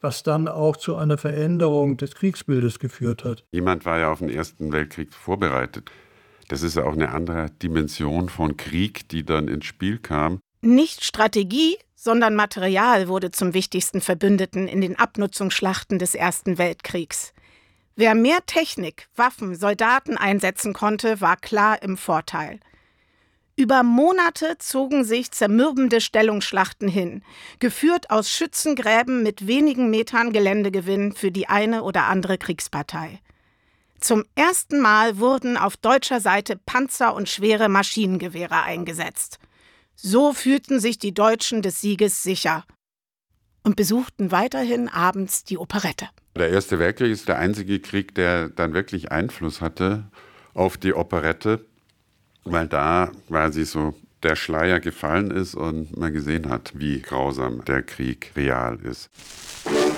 was dann auch zu einer Veränderung des Kriegsbildes geführt hat. Niemand war ja auf den Ersten Weltkrieg vorbereitet. Das ist ja auch eine andere Dimension von Krieg, die dann ins Spiel kam. Nicht Strategie, sondern Material wurde zum wichtigsten Verbündeten in den Abnutzungsschlachten des Ersten Weltkriegs. Wer mehr Technik, Waffen, Soldaten einsetzen konnte, war klar im Vorteil. Über Monate zogen sich zermürbende Stellungsschlachten hin, geführt aus Schützengräben mit wenigen Metern Geländegewinn für die eine oder andere Kriegspartei. Zum ersten Mal wurden auf deutscher Seite Panzer und schwere Maschinengewehre eingesetzt. So fühlten sich die Deutschen des Sieges sicher und besuchten weiterhin abends die Operette. Der Erste Weltkrieg ist der einzige Krieg, der dann wirklich Einfluss hatte auf die Operette, weil da quasi so der Schleier gefallen ist und man gesehen hat, wie grausam der Krieg real ist.